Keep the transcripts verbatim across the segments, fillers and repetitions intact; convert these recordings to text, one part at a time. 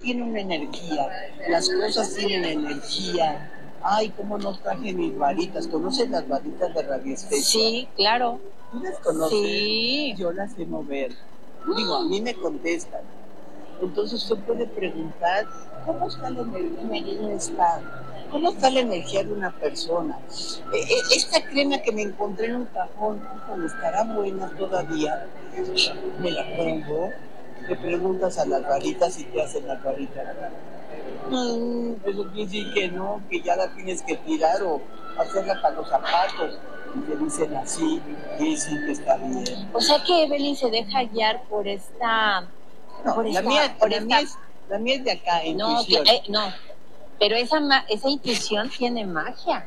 tiene una energía, las cosas tienen energía. Ay, cómo no traje mis varitas. ¿Conoces las varitas de radiestesia? Sí, claro. ¿Tú las conoces? Sí. Yo las sé mover. Digo, a mí me contestan. Entonces usted puede preguntar, ¿cómo está la energía? Está? ¿Cómo está la energía de una persona? Eh, eh, esta crema que me encontré en un cajón, híjole, ¿estará buena todavía? Me la pongo, le preguntas a las varitas y te hacen las varitas. Mm, eso quiere decir que no, que ya la tienes que tirar o hacerla para los zapatos. Y te dicen así, y sí que está bien. O sea que Evelyn se deja guiar por esta... No, por la, esta, mía, por la, esta... mía es, la mía es de acá, no, intuición. que, eh, no, pero esa, esa intuición tiene magia.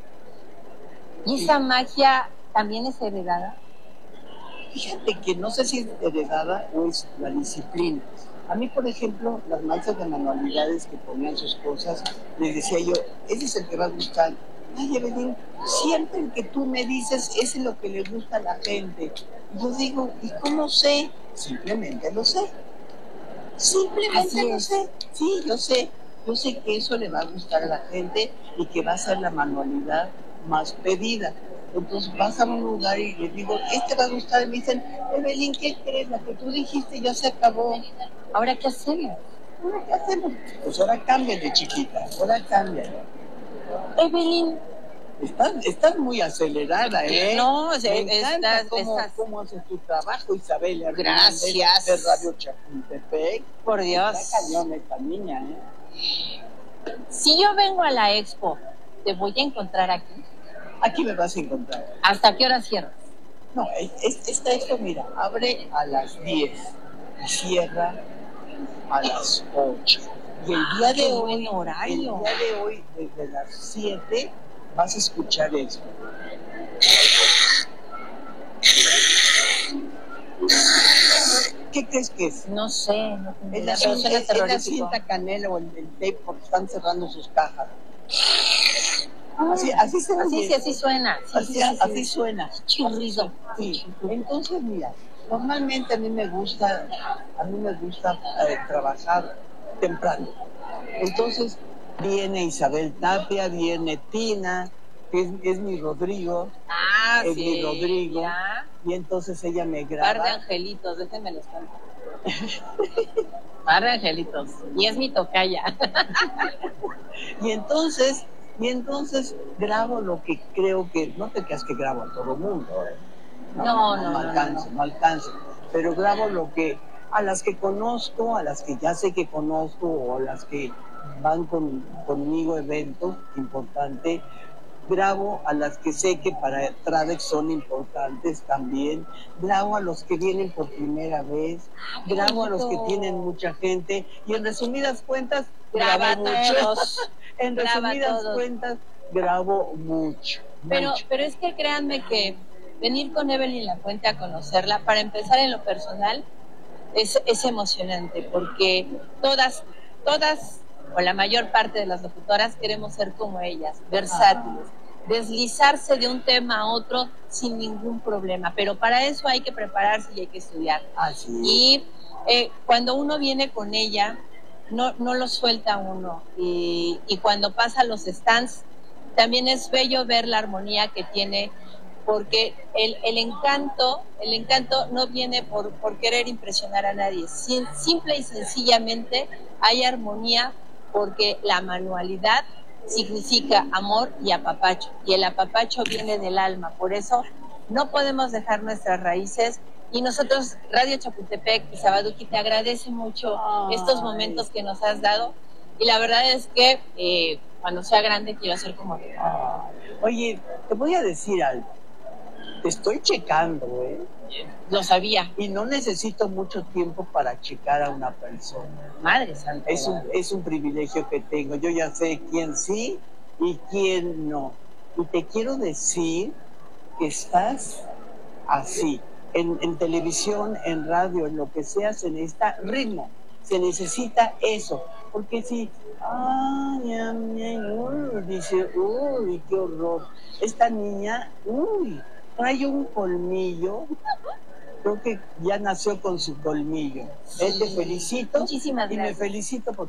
¿Y esa sí. magia también es heredada? Fíjate que no sé si es heredada o es la disciplina. A mí, por ejemplo, las maestras de manualidades que ponían sus cosas, les decía yo, ese es el que va a gustar. Ay, Evelyn, siempre el que tú me dices, ese es lo que le gusta a la gente. Y yo digo, ¿y cómo sé? Simplemente lo sé. Simplemente lo sé. Sí, yo sé. Yo sé que eso le va a gustar a la gente y que va a ser la manualidad más pedida. Entonces vas a un lugar y les digo, este va a gustar. Y me dicen, Evelyn, ¿qué crees? Lo que tú dijiste ya se acabó. ¿Ahora qué hacemos? ¿Ahora qué hacemos? Pues ahora cámbiale, chiquita. Ahora cámbiale. Evelyn. Estás, estás muy acelerada, ¿eh? No, o sea, me encanta estás, cómo, estás... cómo haces tu trabajo, Isabel Hernández. Gracias. De Radio Chapultepec. Por Dios. Está cañón esta niña, ¿eh? Si yo vengo a la expo, ¿te voy a encontrar aquí? Aquí me vas a encontrar. ¿Hasta qué hora cierras? No, es, es, esta expo, mira, abre a las diez y cierra a las ocho. Y el día de hoy, buen horario. el día de hoy, desde las siete, vas a escuchar esto. ¿Qué crees que es? No sé, no es la, pero suena es, terrorífico. Es la cinta canela o el, el tape porque están cerrando sus cajas. Así, así se Así, sí, así suena. Sí, así, sí, sí, así sí. suena. Chirrido. Sí. Entonces, mira, normalmente a mí me gusta, a mí me gusta eh, trabajar temprano. Entonces, viene Isabel Tapia, viene Tina, que es, es mi Rodrigo. Ah, es sí. mi Rodrigo. Ya. Y entonces ella me graba. Par de angelitos, déjenme los canto. Par de angelitos. Y es mi tocaya. Y entonces, y entonces grabo lo que creo que, no te creas que grabo a todo mundo, ¿eh? No, no, no, no, no, no, alcanza, no, no alcanza. Pero grabo lo que, a las que conozco, a las que ya sé que conozco, o a las que van con, conmigo a eventos importantes, grabo a las que sé que para Tradex son importantes también, grabo a los que vienen por primera vez, grabo a los que tienen mucha gente, y en resumidas cuentas, graba grabo mucho. Todos. En resumidas cuentas, grabo mucho. Pero, mucho. pero es que créanme que venir con Evelyn Lafuente a conocerla, para empezar en lo personal, es, es emocionante, porque todas, todas, o la mayor parte de las locutoras queremos ser como ellas, versátiles, deslizarse de un tema a otro sin ningún problema, pero para eso hay que prepararse y hay que estudiar. Así es. Y eh, cuando uno viene con ella, no, no lo suelta uno, y, y cuando pasa los stands, también es bello ver la armonía que tiene, porque el, el encanto, el encanto no viene por, por querer impresionar a nadie, Sim, simple y sencillamente hay armonía porque la manualidad significa amor y apapacho, y el apapacho viene del alma, por eso no podemos dejar nuestras raíces. Y nosotros, Radio Chapultepec y Sabaduki, te agradece mucho Ay. estos momentos que nos has dado, y la verdad es que eh, cuando sea grande quiero ser como tú. Oye, te voy a decir algo. Te estoy checando, ¿eh? Lo sabía. Y no necesito mucho tiempo para checar a una persona. Madre santa. Es un, es un privilegio que tengo. Yo ya sé quién sí y quién no. Y te quiero decir que estás así. En, en televisión, en radio, en lo que sea, se necesita ritmo. Se necesita eso. Porque si, ay, ay, uy, dice, uy, qué horror. Esta niña, uy, trae un colmillo. Creo que ya nació con su colmillo. Sí. Eh, te felicito. Muchísimas gracias. Y me felicito porque